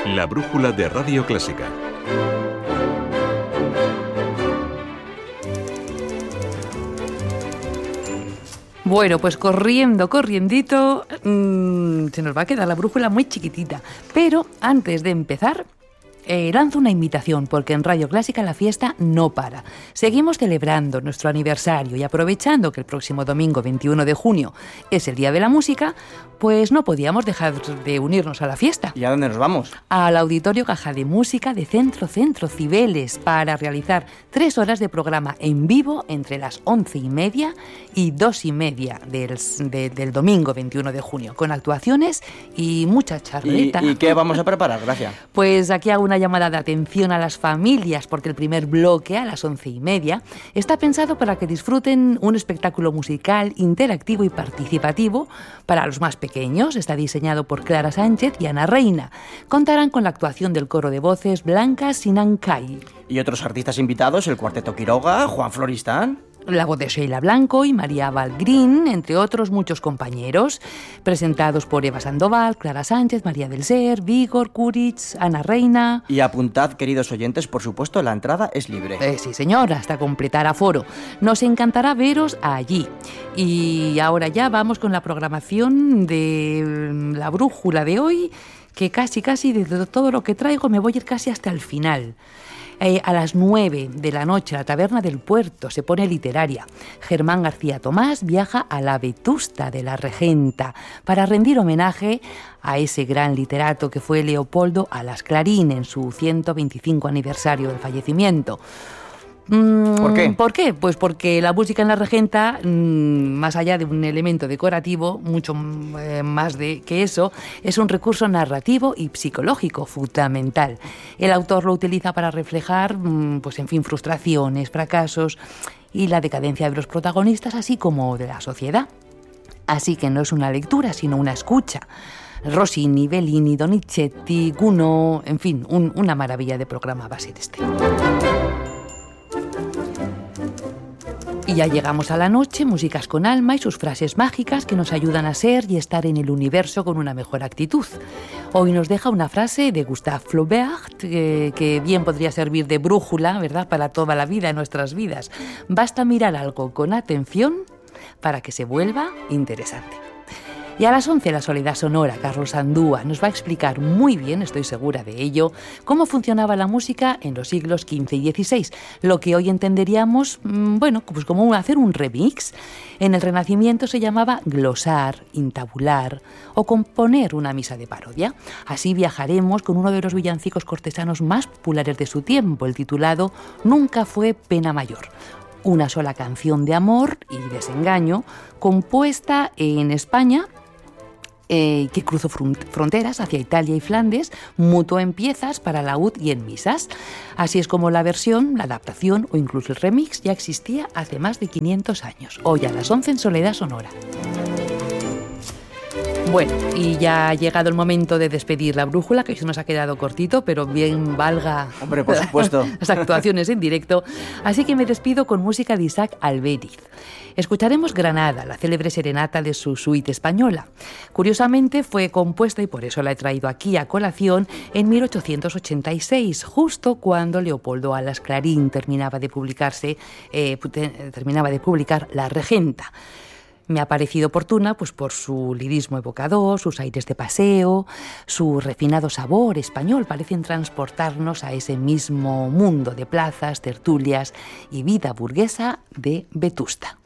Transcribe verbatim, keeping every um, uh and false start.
La brújula de Radio Clásica. Bueno, pues corriendo, corriendito, mmm, se nos va a quedar la brújula muy chiquitita. Pero antes de empezar, eh, lanzo una invitación, porque en Radio Clásica la fiesta no para. Seguimos celebrando nuestro aniversario y aprovechando que el próximo domingo veintiuno de junio es el Día de la Música, pues no podíamos dejar de unirnos a la fiesta. ¿Y a dónde nos vamos? Al Auditorio Caja de Música de Centro Centro Cibeles, para realizar tres horas de programa en vivo entre las once y media y dos y media del, de, del domingo veintiuno de junio, con actuaciones y mucha charleta. ¿Y, ¿Y qué vamos a preparar, Gracia? Pues aquí hago una llamada de atención a las familias, porque el primer bloque, a las once y media, está pensado para que disfruten un espectáculo musical interactivo y participativo para los más pequeños. Está diseñado por Clara Sánchez y Ana Reina. Contarán con la actuación del coro de voces Blanca Sinancay. ¿Y otros artistas invitados? El Cuarteto Quiroga, Juan Floristán, la voz de Sheila Blanco y María Valgrín, entre otros muchos compañeros, presentados por Eva Sandoval, Clara Sánchez, María del Ser, Vígor, Curitz, Ana Reina. Y apuntad, queridos oyentes, por supuesto, la entrada es libre. Eh, sí, señora, hasta completar aforo. Nos encantará veros allí. Y ahora ya vamos con la programación de la brújula de hoy, que casi, casi de todo lo que traigo me voy a ir casi hasta el final. Eh, a las nueve de la noche, la Taberna del Puerto se pone literaria. Germán García Tomás viaja a la Vetusta de la Regenta para rendir homenaje a ese gran literato que fue Leopoldo Alas Clarín en su ciento veinticinco aniversario del fallecimiento. ¿Por qué? ¿Por qué? Pues porque la música en la Regenta, más allá de un elemento decorativo, mucho más de que eso, es un recurso narrativo y psicológico fundamental. El autor lo utiliza para reflejar, pues en fin, frustraciones, fracasos y la decadencia de los protagonistas, así como de la sociedad. Así que no es una lectura, sino una escucha. Rossini, Bellini, Donizetti, Gounod, en fin, un, una maravilla de programa va a ser este. Y ya llegamos a la noche, músicas con alma y sus frases mágicas que nos ayudan a ser y estar en el universo con una mejor actitud. Hoy nos deja una frase de Gustave Flaubert que, que bien podría servir de brújula, ¿verdad?, para toda la vida, en nuestras vidas. Basta mirar algo con atención para que se vuelva interesante. Y a las once, la Soledad Sonora, Carlos Andúa nos va a explicar muy bien, estoy segura de ello, cómo funcionaba la música en los siglos quince y dieciséis, lo que hoy entenderíamos, bueno, pues como hacer un remix. En el Renacimiento se llamaba glosar, intabular o componer una misa de parodia. Así viajaremos con uno de los villancicos cortesanos más populares de su tiempo, el titulado Nunca fue pena mayor. Una sola canción de amor y desengaño, compuesta en España, Eh, que cruzó fronteras hacia Italia y Flandes, mutó en piezas para laúd y en misas. Así es como la versión, la adaptación o incluso el remix ya existía hace más de quinientos años. Hoy a las once en Soledad Sonora. Bueno, y ya ha llegado el momento de despedir la brújula, que se nos ha quedado cortito, pero bien valga. Hombre, por supuesto. Las actuaciones en directo. Así que me despido con música de Isaac Albéniz. Escucharemos Granada, la célebre serenata de su suite española. Curiosamente fue compuesta, y por eso la he traído aquí a colación, en mil ochocientos ochenta y seis, justo cuando Leopoldo Alas Clarín terminaba de publicarse, eh, terminaba de publicar La Regenta. Me ha parecido oportuna pues por su lirismo evocador, sus aires de paseo, su refinado sabor español. Parecen transportarnos a ese mismo mundo de plazas, tertulias y vida burguesa de Vetusta.